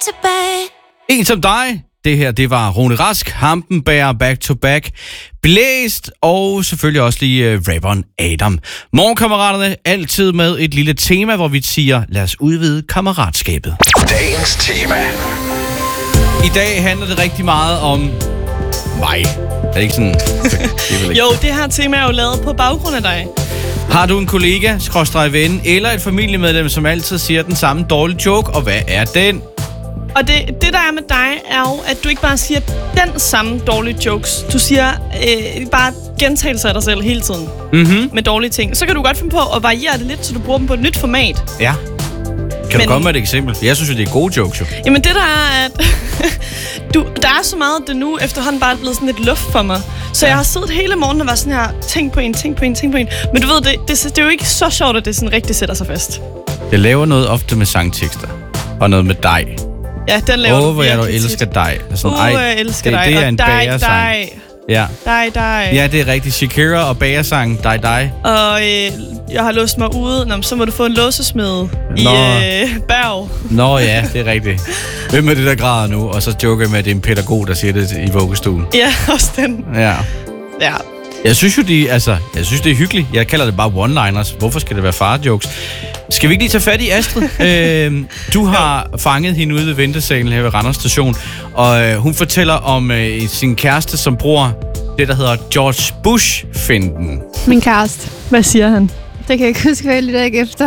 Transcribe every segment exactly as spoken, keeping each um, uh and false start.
tilbage. En som dig. Det her, det var Rune Rask, Hampenbær, Back to Back, Blæst, og selvfølgelig også lige uh, rapperen Adam. Morgenkammeraterne, altid med et lille tema, hvor vi siger, lad os udvide kammeratskabet. Dagens tema. I dag handler det rigtig meget om mig. Er det ikke sådan? Det ikke. Jo, det her tema er jo lavet på baggrund af dig. Har du en kollega, skråstreg ven, eller et familiemedlem, som altid siger den samme dårlige joke, og hvad er den? Og det, det, der er med dig, er jo, at du ikke bare siger den samme dårlige jokes. Du siger øh, bare gentagelser af dig selv hele tiden. Mm-hmm. Med dårlige ting. Så kan du godt finde på at variere det lidt, så du bruger dem på et nyt format. Ja. Kan Men, du komme med et eksempel? Jeg synes jo, det er gode jokes, jo. Jamen det der er, at du, der er så meget, det nu efterhånden bare er blevet sådan lidt luft for mig. Så ja. Jeg har siddet hele morgenen og været sådan her, tænk på en, tænk på en, tænk på en. Men du ved, det, det, det er jo ikke så sjovt, at det sådan rigtig sætter sig fast. Jeg laver noget ofte med sangtekster. Og noget med dig. Ja, den laver Åh, du hvor jeg dog virkelig elsker tit. dig. Sådan, Åh, jeg elsker det, dig. det er Og en dig, bagersang. dig. Ja. Dig, dig. Ja, det er rigtigt. Shakira og bagersang, dig, dig. Og øh, jeg har låst mig ude. Nå, så må du få en låsesmed i Nå. øh, Berg. Nå ja, det er rigtigt. Hvem er det, der græder nu? Og så joker jeg med, at det er en pædagog, der siger det i vuggestuen. Ja, også den. Ja. Ja. Jeg synes jo, de, altså, jeg synes, det er hyggeligt. Jeg kalder det bare one-liners. Hvorfor skal det være far-jokes? Skal vi ikke lige tage fat i Astrid? øh, du har fanget hende ude ved ventesalen her ved Randers Station, og øh, hun fortæller om øh, sin kæreste, som bruger det, der hedder George Bush-finden. Min kæreste. Hvad siger han? Det kan jeg ikke huske, hvad jeg lytter ikke efter.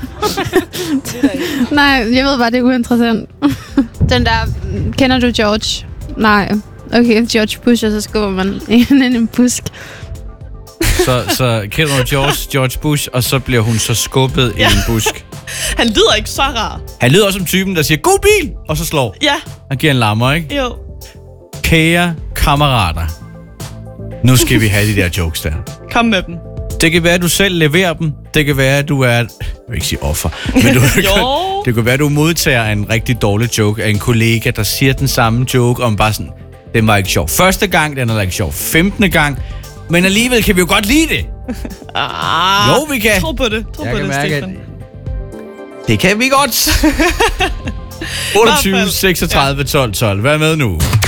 Nej, jeg ved bare, det er uinteressant. Den der, kender du George? Nej. Okay, George Bush, og så skubber man ind i en busk. Så, så kender du George, George Bush, og så bliver hun så skubbet ja. i en busk. Han lyder ikke så rar. Han lyder også som typen, der siger, god bil, og så slår. Ja. Han giver en lammer, ikke? Jo. Kære kammerater, nu skal vi have de der jokes der. Kom med dem. Det kan være, at du selv leverer dem. Det kan være, at du er... Jeg vil ikke sige offer. Men du, jo. Det kan være, at du modtager en rigtig dårlig joke af en kollega, der siger den samme joke om bare sådan... Den var ikke sjov første gang, den er ikke sjov femtende gang. Men alligevel kan vi jo godt lide det. Ah, jo, vi kan. Tro på det. Tro Jeg på kan det, mærke, Stefan. Det kan vi godt. otteogtyve seksogtredive tolv tolv. Hvad med nu?